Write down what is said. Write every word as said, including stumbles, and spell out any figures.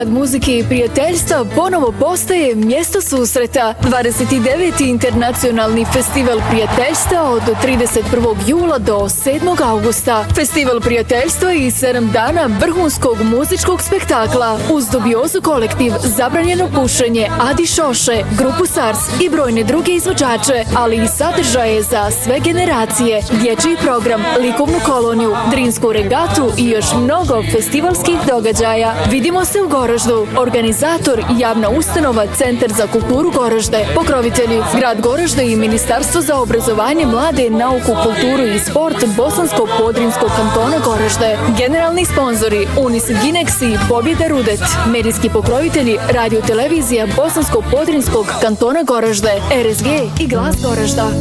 Muzike i prijateljstva ponovo postaje mjesto susreta. dvadeset deveti internacionalni festival prijateljstva od trideset prvog jula do sedmog augusta. Festival prijateljstva i sedam dana vrhunskog muzičkog spektakla. Uz dubiozu kolektiv, zabranjeno pušenje, Adi Šoše, grupu Sars i brojne druge izvođače, ali i sadržaje za sve generacije, dječji program, likovnu koloniju, drinsku regatu i još mnogo festivalskih događaja. Vidimo se u Goraždu. Organizator javna ustanova Centar za kulturu Goražde. Pokrovitelji grad Goražde i Ministarstvo za obrazovanje, mlade, nauku, kulturu i sport Bosansko-Podrinskog kantona Goražde. Generalni sponzori Unis Ginex i Pobjeda Rudet. Medijski pokrovitelji Radio Televizija Bosansko-Podrinskog kantona Goražde, R S G i Glas Goražda.